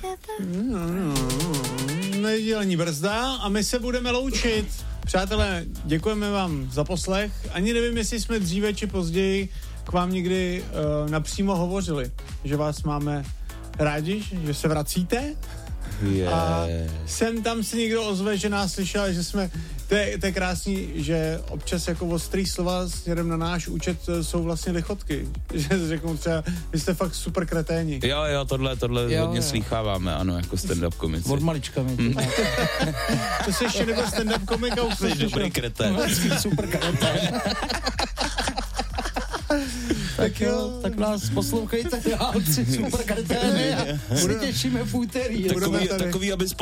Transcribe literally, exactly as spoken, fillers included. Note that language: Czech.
No, no, nedělní brzda a my se budeme loučit. Přátelé, děkujeme vám za poslech. Ani nevím, jestli jsme dříve či později k vám někdy uh, napřímo hovořili, že vás máme rádi, že se vracíte. Yeah. A sem tam se někdo ozve, že nás slyšel, že jsme, to je, to je krásný, že občas jako ostrý slova směrem na náš účet jsou vlastně lichotky, že řeknou třeba, vy jste fakt super kreténi. Jo, jo, tohle, tohle Jo, hodně jo. slýcháváme, ano, jako stand-up komici. Od malička mi. Hmm. To jsi ještě nebyl stand-up komik a už Jsi dobrý kretén. Super kretén. Tak jo, tak nás poslouchejte dál, tři super kretény a se těšíme v úterý. Takový, takový, aby